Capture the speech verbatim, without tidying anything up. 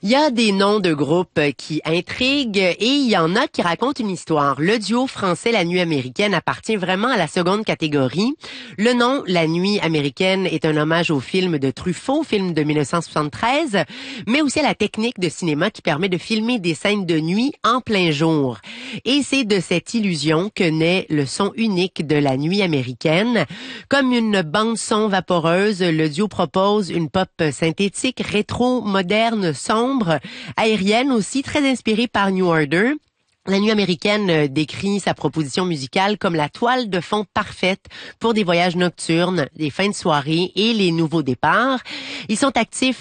Il y a des noms de groupes qui intriguent et il y en a qui racontent une histoire. Le duo français La Nuit américaine appartient vraiment à la seconde catégorie. Le nom La Nuit américaine est un hommage au film de Truffaut, film de mille neuf cent soixante-treize, mais aussi à la technique de cinéma qui permet de filmer des scènes de nuit en plein jour. Et c'est de cette illusion que naît le son unique de La Nuit américaine. Comme une bande-son vaporeuse, le duo propose une pop synthétique, rétro, moderne, sombre, aérienne aussi, très inspirée par New Order. La Nuit américaine décrit sa proposition musicale comme la toile de fond parfaite pour des voyages nocturnes, des fins de soirée et les nouveaux départs. Ils sont actifs